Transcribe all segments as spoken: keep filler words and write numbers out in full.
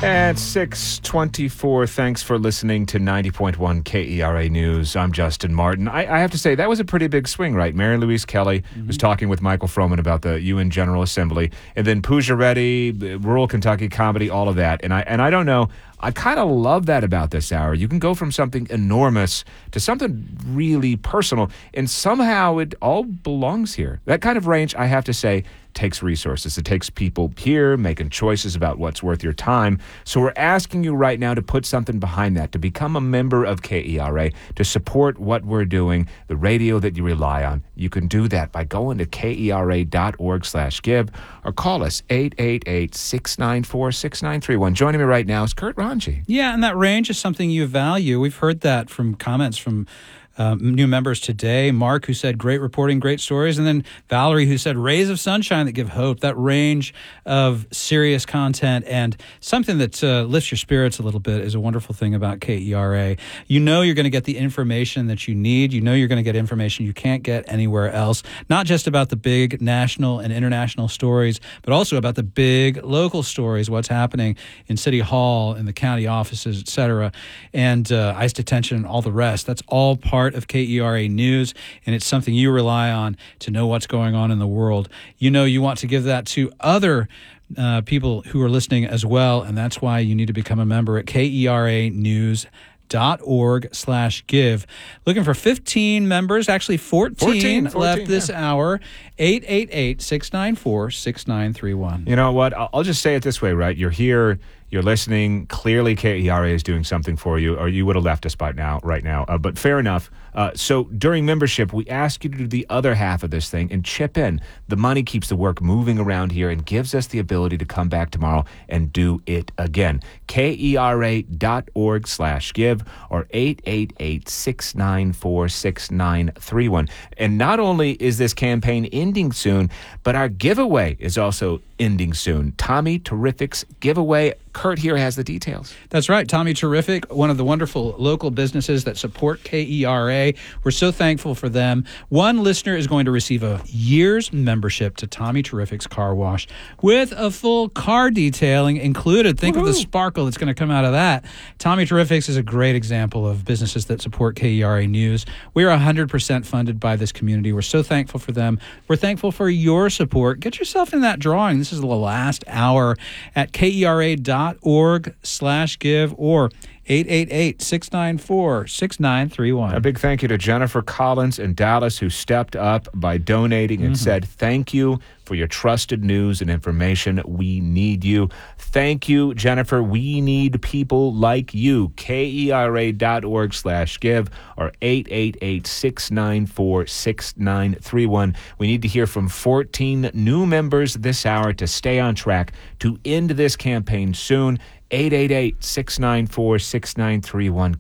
At six twenty-four, thanks for listening to ninety point one K E R A News. I'm Justin Martin. I, I have to say, that was a pretty big swing, right? Mary Louise Kelly mm-hmm. was talking with Michael Froman about the U N General Assembly, and then Pooja Reddy, rural Kentucky comedy, all of that. And I and I don't know, I kind of love that about this hour. You can go from something enormous to something really personal, and somehow it all belongs here. That kind of range, I have to say, takes resources. It takes people here making choices about what's worth your time. So we're asking you right now to put something behind that, to become a member of K E R A, to support what we're doing, the radio that you rely on. You can do that by going to kera.org slash give or call us eight eight eight, six nine four, six nine three one. Joining me right now is Kurt Ranji. Yeah, and that range is something you value. We've heard that from comments from Um, new members today. Mark, who said great reporting, great stories, and then Valerie, who said rays of sunshine that give hope. That range of serious content and something that uh, lifts your spirits a little bit is a wonderful thing about K E R A. You know you're going to get the information that you need. You know you're going to get information you can't get anywhere else, not just about the big national and international stories, but also about the big local stories, what's happening in City Hall, in the county offices, et cetera, and uh, ICE detention and all the rest. That's all part of K E R A News, and it's something you rely on to know what's going on in the world. You know you want to give that to other uh, people who are listening as well, and that's why you need to become a member at kera news dot org slash give. Looking for fifteen members, actually fourteen, fourteen, fourteen left this yeah. hour. eight eight eight, six nine four, six nine three one. You know what? I'll just say it this way, right? You're here, you're listening. Clearly, K E R A is doing something for you, or you would have left us by now, right now. Uh, but fair enough. Uh, so during membership, we ask you to do the other half of this thing and chip in. The money keeps the work moving around here and gives us the ability to come back tomorrow and do it again. kera.org slash give or eight eight eight, six nine four, six nine three one. And not only is this campaign ending soon, but our giveaway is also ending soon. Tommy Terrific's giveaway. Kurt here has the details. That's right. Tommy Terrific, one of the wonderful local businesses that support K E R A. We're so thankful for them. One listener is going to receive a year's membership to Tommy Terrific's Car Wash with a full car detailing included. Think Woo-hoo. Of the sparkle that's going to come out of that. Tommy Terrific's is a great example of businesses that support K E R A News. We're one hundred percent funded by this community. We're so thankful for them. We're thankful for your support. Get yourself in that drawing. This is the last hour at kera.org slash give or eight eight eight, six nine four, six nine three one. A big thank you to Jennifer Collins in Dallas, who stepped up by donating and mm-hmm. said, thank you for your trusted news and information. We need you. Thank you, Jennifer. We need people like you. kera.org slash give or eight eight eight, six nine four, six nine three one. We need to hear from fourteen new members this hour to stay on track to end this campaign soon. eight eight eight, six nine four, six nine three one,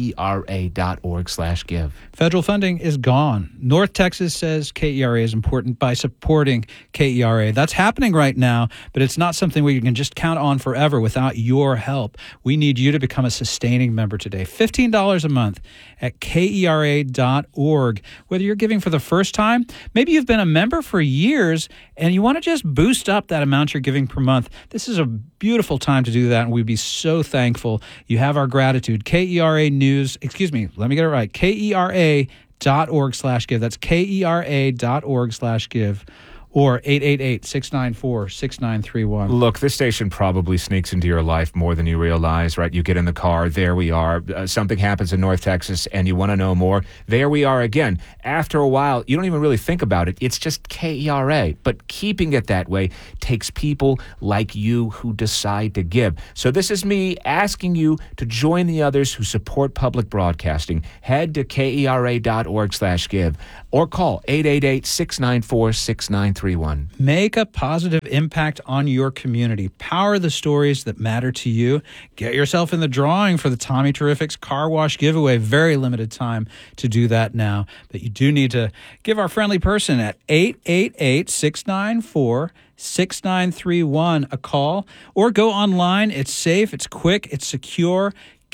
kera.org slash give. Federal funding is gone. North Texas says K E R A is important by supporting K E R A. That's happening right now, but it's not something where you can just count on forever without your help. We need you to become a sustaining member today. fifteen dollars a month at kera dot org. Whether you're giving for the first time, maybe you've been a member for years and you want to just boost up that amount you're giving per month. This is a beautiful time to do that, and we'd be so thankful. You have our gratitude. K E R A News, excuse me, let me get it right, kera dot org slash give. That's kera dot org slash give. Or eight eight eight, six nine four, six nine three one. Look, this station probably sneaks into your life more than you realize, right? You get in the car, there we are. Uh, something happens in North Texas, and you want to know more. There we are again. After a while, you don't even really think about it. It's just K E R A. But keeping it that way takes people like you who decide to give. So this is me asking you to join the others who support public broadcasting. Head to kera.org slash give or call eight eight eight, six nine four, six nine three one. Make a positive impact on your community. Power the stories that matter to you. Get yourself in the drawing for the Tommy Terrific's Car Wash giveaway. Very limited time to do that now. But you do need to give our friendly person at eight eight eight, six nine four, six nine three one a call. Or go online. It's safe, it's quick, it's secure.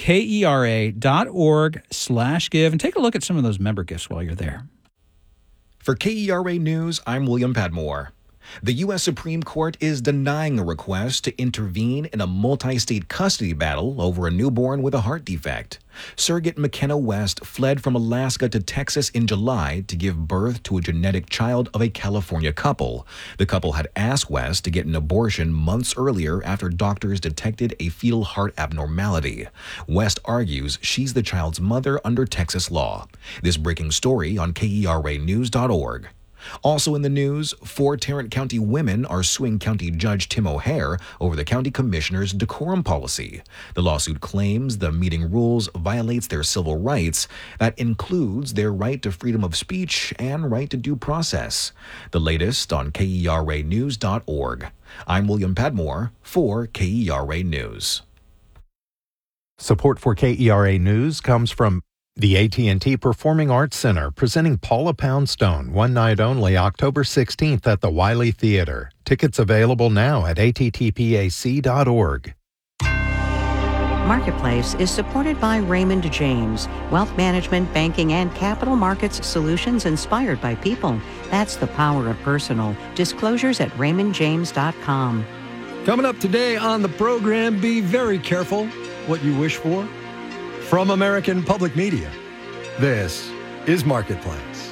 kera.org slash give. And take a look at some of those member gifts while you're there. For K E R A News, I'm William Padmore. The U S Supreme Court is denying a request to intervene in a multi-state custody battle over a newborn with a heart defect. Surrogate McKenna West fled from Alaska to Texas in July to give birth to a genetic child of a California couple. The couple had asked West to get an abortion months earlier after doctors detected a fetal heart abnormality. West argues she's the child's mother under Texas law. This breaking story on K E R A news dot org. Also in the news, four Tarrant County women are suing County Judge Tim O'Hare over the county commissioner's decorum policy. The lawsuit claims the meeting rules violates their civil rights. That includes their right to freedom of speech and right to due process. The latest on K E R A news dot org. I'm William Padmore for K E R A News. Support for K E R A News comes from the A T and T Performing Arts Center, presenting Paula Poundstone, one night only, October sixteenth at the Wiley Theater. Tickets available now at A T T P A C dot org. Marketplace is supported by Raymond James, wealth management, banking, and capital markets solutions inspired by people. That's the power of personal. Disclosures at raymond james dot com. Coming up today on the program, be very careful what you wish for. From American Public Media, this is Marketplace.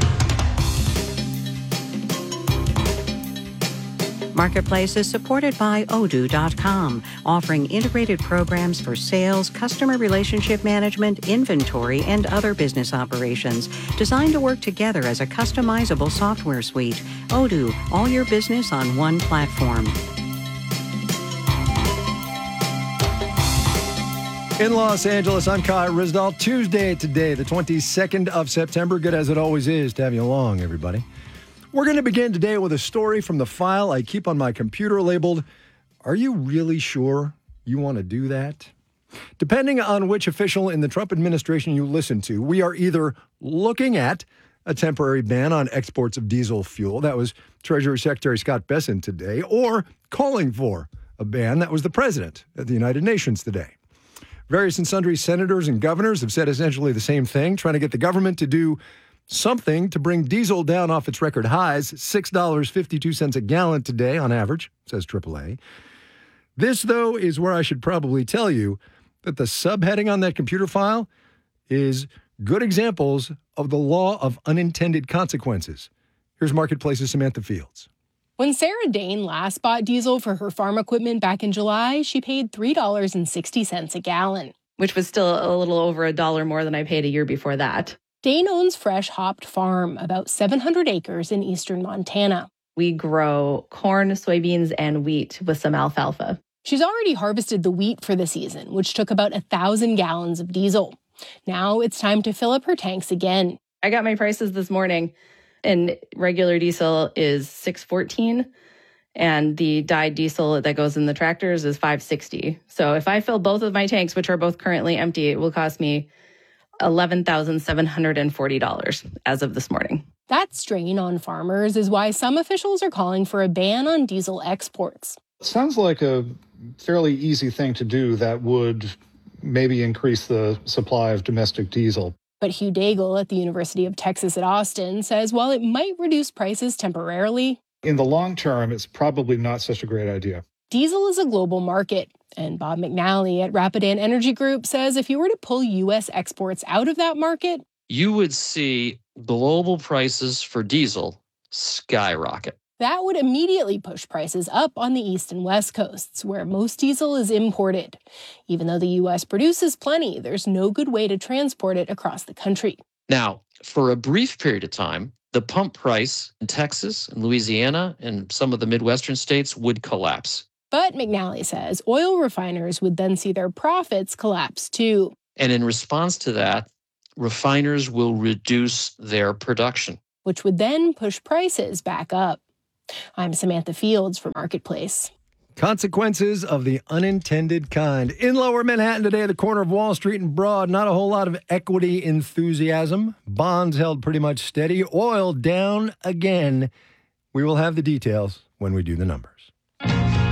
Marketplace is supported by odoo dot com, offering integrated programs for sales, customer relationship management, inventory, and other business operations, designed to work together as a customizable software suite. Odoo, all your business on one platform. In Los Angeles, I'm Kai Risdall. Tuesday today, the twenty-second of September. Good as it always is to have you along, everybody. We're going to begin today with a story from the file I keep on my computer labeled, "Are you really sure you want to do that?" Depending on which official in the Trump administration you listen to, we are either looking at a temporary ban on exports of diesel fuel, that was Treasury Secretary Scott Bessent today, or calling for a ban, that was the president at the United Nations today. Various and sundry senators and governors have said essentially the same thing, trying to get the government to do something to bring diesel down off its record highs, six dollars and fifty-two cents a gallon today on average, says triple A. This, though, is where I should probably tell you that the subheading on that computer file is good examples of the law of unintended consequences. Here's Marketplace's Samantha Fields. When Sarah Dane last bought diesel for her farm equipment back in July, she paid three dollars and sixty cents a gallon. Which was still a little over a dollar more than I paid a year before that. Dane owns Fresh Hopped Farm, about seven hundred acres in eastern Montana. We grow corn, soybeans, and wheat with some alfalfa. She's already harvested the wheat for the season, which took about a thousand gallons of diesel. Now it's time to fill up her tanks again. I got my prices this morning, and regular diesel is six fourteen, and the dyed diesel that goes in the tractors is five sixty. So if I fill both of my tanks, which are both currently empty, it will cost me eleven thousand seven hundred forty dollars as of this morning. That strain on farmers is why some officials are calling for a ban on diesel exports. It sounds like a fairly easy thing to do that would maybe increase the supply of domestic diesel. But Hugh Daigle at the University of Texas at Austin says while it might reduce prices temporarily, in the long term, it's probably not such a great idea. Diesel is a global market, and Bob McNally at Rapidan Energy Group says if you were to pull U S exports out of that market, you would see global prices for diesel skyrocket. That would immediately push prices up on the East and West Coasts, where most diesel is imported. Even though the U S produces plenty, there's no good way to transport it across the country. Now, for a brief period of time, the pump price in Texas and Louisiana and some of the Midwestern states would collapse. But McNally says oil refiners would then see their profits collapse too. And in response to that, refiners will reduce their production, which would then push prices back up. I'm Samantha Fields for Marketplace. Consequences of the unintended kind. In Lower Manhattan today, the corner of Wall Street and Broad, not a whole lot of equity enthusiasm. Bonds held pretty much steady. Oil down again. We will have the details when we do the numbers.